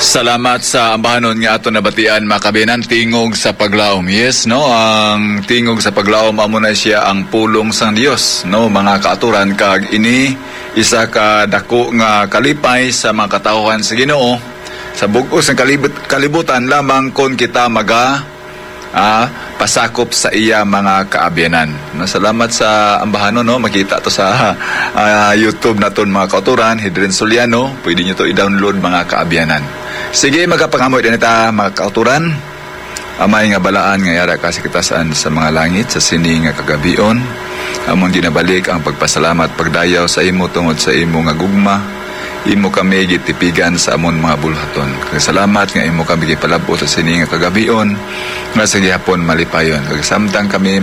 Salamat sa ambahanon nga ato nabatian makabinan tingog sa paglaom. Yes, no, ang tingog sa paglaom amo na siya ang pulong sang Dios, no, mga kaaturan kag ini isa ka dako nga kalipay sa mga katawhan sa Ginoo sa bug-os ng kalibutan lamang kon kita pasakop sa iya mga kaabyanan. No, salamat sa ambahanon, no, makita to sa YouTube naton mga kauturan, Hedren Soliano, pwede niyo to i-download mga kaabyanan. Sige, magapangamoy din ita mga kauturan. Amay nga balaan nga yara kasikitasan sa mga langit sa sini nga kagabion. Amon ginabalik ang pagpasalamat pagdayaw sa imo tungod sa imo nga gugma. Imo kami gitipigan sa amon mga bulhaton. Salamat nga imo kami gipalabo sa sini nga kagabion nga sa gihapon malipayon. Kag samtang kami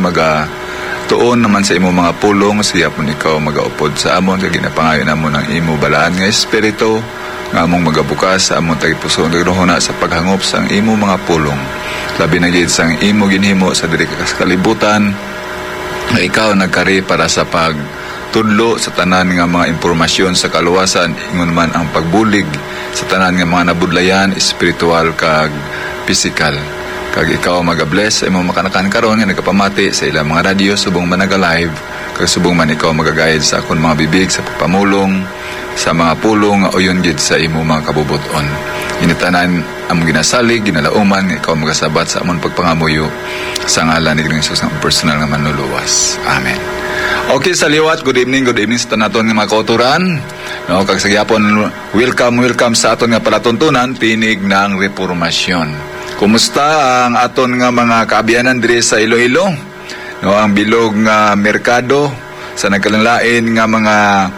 tuon naman sa imo mga pulong, sa gihapon ikaw magaupod sa amon kag ginapangayon namon ang imo balaan nga espiritu nga among magabukas sa among tagipuso na sa paghangop sang imo mga pulong. Labi na gid sang imo ginhimo sa diri ka kalibutan nga ikaw nagkari para sa pagtudlo sa tanan nga mga impormasyon sa kaluwasan, ingon man ang pagbulig sa tanan nga mga nabudlayan espiritual kag physical. Kag ikaw magabless sa imong makanakan karon nga nagapamati sa ilang mga radio subong man naga-live, kag subong man ikaw magagayad sa akon mga bibig sa pagpamulong sa mga pulong nga uyon gid sa imo mga kabubuton. Initanan among ginasalig, ginalauman, ikaw magasabat sa amon pagpangamuyo sa ngalan ni Jesus nga personal nga manluluwas. Amen. Okay, sa liwat, good evening sa tanaton nga mga kauturan. No, kag sa gyapon, welcome sa aton nga palatuntunan, tinig ng reformasyon. Kumusta ang aton nga mga kaabyanan diri sa Iloilo? No, ang bilog nga merkado sa nagkalanlain nga mga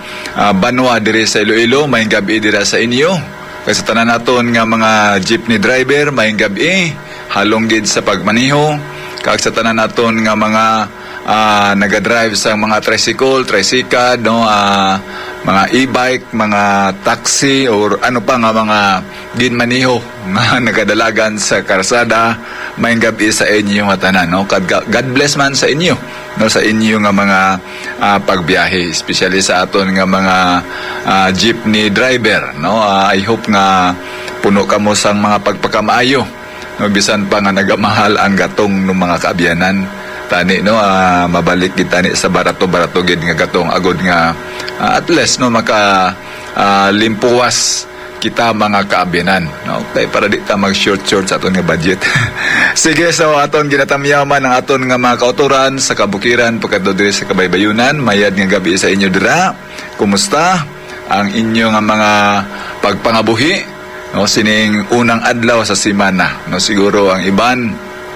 banwa diri sa Iloilo, mayong gabi dira sa inyo. Kasi tanan naton nga mga jeepney driver, mayong gabi, halong gid sa pagmaniho. Kag sa tanan naton nga mga nagadrive sa mga tricycle, no, mga e-bike, mga taxi, or ano pa nga mga ginmaniho nga nagadalagan sa karsada, mayong gabi sa inyo nga tanan, no. God bless man sa inyo, no, sa inyo nga mga pagbiyahe, especially sa aton nga mga jeepney driver, no. I hope nga puno kamo sang mga pagpakamaayo, no, bisan pa nga nagamahal ang gatong ng mga kaabyanan tani, no, mabalik kita ni sa barato gid nga gatong agod nga at least, no, maka limpuwas kita mga kaabyanan, no, kay para di ta mag short sa aton nga budget. Sige, so aton ginatamyaman ang aton nga mga kauturan sa kabukiran pagkadto diri sa Kabaybayunan. Mayad nga gabi sa inyo dira. Kumusta ang inyo nga mga pagpangabuhi, no, sining unang adlaw sa semana, no. Siguro ang iban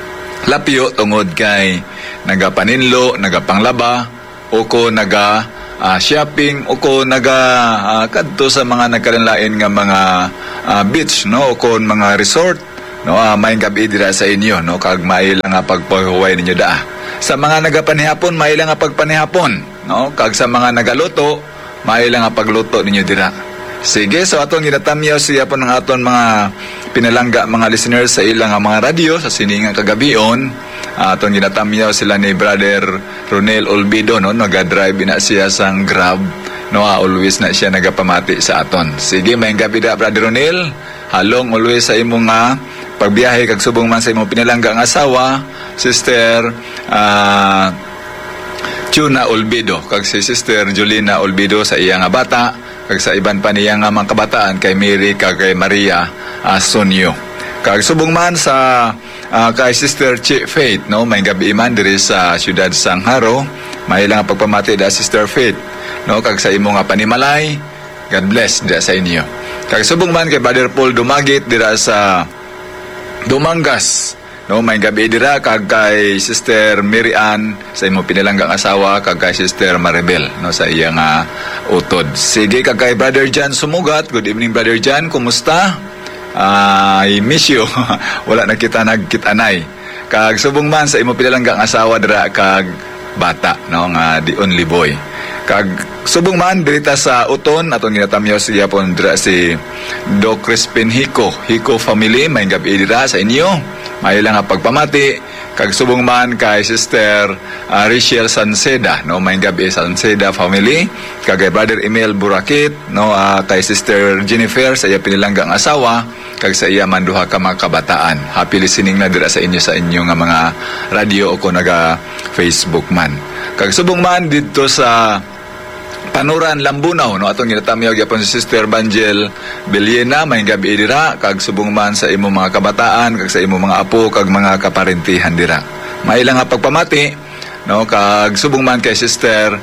lapyo tungod kay nagapaninlo, nagapanglaba, o ko shopping, o ko kadto sa mga nagkalanlain nga mga beach, no, o ko mga resort, no, may gabi dira sa inyo, no, kag may lang nga pagpahuway ninyo daa. Sa mga nagapanihapon, may lang nga pagpanihapon, no, kag sa mga nagaluto, may lang nga pagluto ninyo dira. Sige, so aton ginatamyaw siya po ng aton mga pinalangga mga listeners sa ilang mga radio sa siningang kagabion. Aton ginatamyaw sila ni Brother Ronel Olbido, no, naga-drive na siya sang Grab, no, always na siya nagapamati sa aton. Sige, may gabi da Brother Ronel, halong always sa imong pagbiyahe kag subong man sa imong pinalangga ang asawa, Sister Chuna Olbido, kag si Sister Julina Olbido sa iyang bata, kag sa iban pa niya nga mga kabataan kay Mary kag kay Maria Sonyo. Kag subong man sa kay Sister Faith, no, may gabi man diri sa siyudad sang Haro, may lang pagpamati da Sister Faith, no, kag sa imo nga panimalay, God bless dira sa inyo. Kag subong man kay Brother Paul Dumagit dira sa Dumangas, no, may gabi dira kag kay Sister Mary Ann sa imo pinalanggang asawa kag kay Sister Maribel, no, sa iyang utod. Sige, kag kay Brother Jan Sumugat, good evening Brother Jan, kumusta? I miss you. Wala na kita nagkitanay. Kag subong man sa imo pinalanggang asawa dira kag bata, no, nga the only boy. Kag subong man dirita sa Uton aton ginatamyaw siya po dira si Doc Crispin Hico family, may gabi dira sa inyo. May lang nga pagpamati kag subong man kay Sister Rachel Sanceda, no, may gabi Sanceda family, kag kay Brother Emil Burakit, no, kay Sister Jennifer sa iya pinilanggang asawa, kag sa iya man duha ka mga kabataan. Happy listening na dira sa inyo nga mga radio o ko naga Facebook man. Kag subong man dito sa Panuran Lambunaw, no, atong ginatamyaw gyapon si Sister Banjel Beliena, may gabi dira kag subong man sa imo mga kabataan kag sa imo mga apo kag mga kaparentihan dira. May ilang nga pagpamati, no, kag subong man kay Sister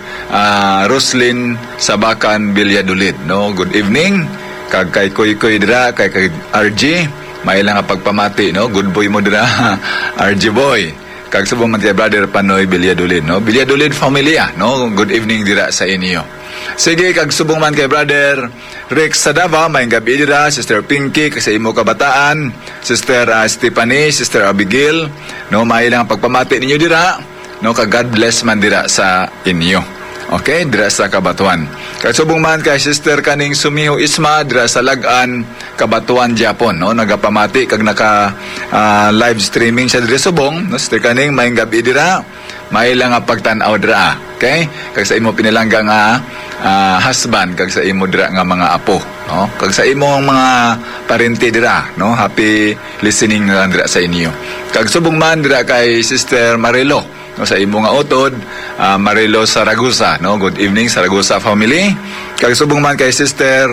Roslyn Sabakan Bilyadulid, no. Good evening kag kay Koy dira kay RG, may ilang nga pagpamati, no. Good boy mo dira RG boy. Kag subong man kay Brother Panoy Bilyadulid, no. Bilyadulid familia, no. Good evening dira sa inyo. Sige, kag subong man kay Brother Rex Sadava, may gabi dira, Sister Pinky, kag sa imo kabataan, Sister Stephanie, Sister Abigail, no, may lang pagpamati ninyo dira, no, kag God bless man dira sa inyo. Okay, dira sa Kabatuan. Kag subong man kay Sister kaning Sumiho Isma dira sa Lagan, Kabatuan, Japon, no, nagapamati kag naka live streaming siya dira subong, no, Sister kaning may gabi dira, may lang pagtan-aw dira. Okay? Kag sa imo pinilangga nga husband kag sa imo dira nga mga apo, no? Kag sa imo mga parente dira, no? Happy listening na dira sa inyo. Kag subong man dira kay Sister Marilo, no, sa imo nga utod, Marilo Saragosa, no? Good evening Saragosa family. Kag subong man kay Sister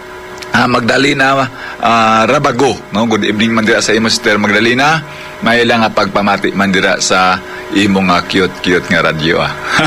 Magdalena Rabago, no? Good evening man dira sa imo Sister Magdalena. May lang nga pagpamati man dira sa imo nga cute nga radyo.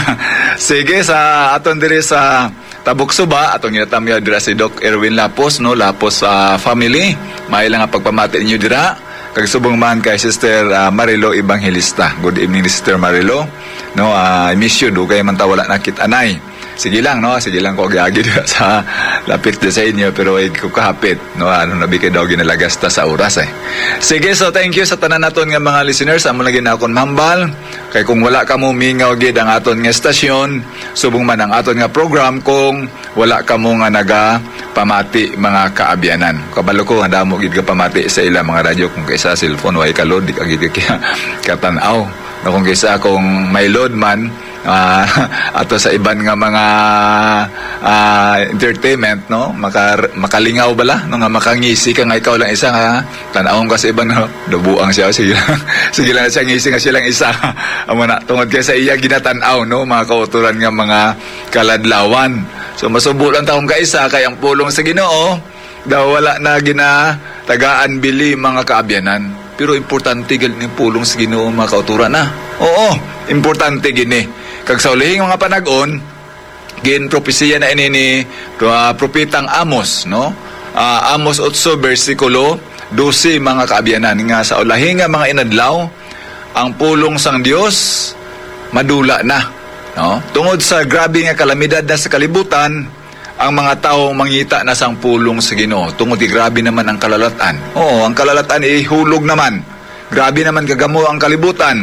Sige, sa aton diri sa Tabuk Suba, atong ginatamya dira si Doc Erwin Lapos, no, Lapos family. May lang nga pagpamati ninyo dira. Kag subong man kay Sister Marilo Evangelista. Good evening Sister Marilo. No, I miss you, dugay man ta wala nakit anay. Sige lang, no? Sige lang ko agad sa lapit sa inyo, pero ay ko kahapit, no? Ano nabi kay daw ginalagas ta sa oras, eh. Sige, so thank you sa tanan naton nga mga listeners. Amo lagi na akong mambal. Kay kung wala ka mo mingaw gid ang aton nga estasyon, subong man ang aton nga program kung wala ka mo nga naga pamati mga kaabyanan. Kabalo ko nga damo gid ka pamati sa ilang mga radyo kung kaysa cellphone way kalod di ka gid katanaw. No, kung kaysa kung may load man ato sa iban nga mga entertainment, no, makalingaw bala, no, nga makangisi ka nga ikaw lang isa nga tanawon ka sa iban, no, dubuang siya sige lang siya ngisi nga siya lang isa amo na tungod kay sa iya ginatanaw, no, mga kauturan nga mga kaladlawan. So masubo lang taong kaisa kay ang pulong sa Ginoo daw wala na ginatagaan bili mga kaabyanan, pero importante gid ni pulong sa Ginoo mga kauturan na. Oo, importante gini. Kag sa ulihing mga panag-on, gin propesiya na ini ni propetang Amos, no? Amos 8 versikulo 12 mga kaabyanan nga sa ulahing nga mga inadlaw ang pulong sang Dios madula na, no? Tungod sa grabe nga kalamidad na sa kalibutan, ang mga tao mangita na sang pulong sa Ginoo. Tungod grabe naman ang kalalatan. Oo, ang kalalatan hulog naman. Grabe naman kagamo ang kalibutan.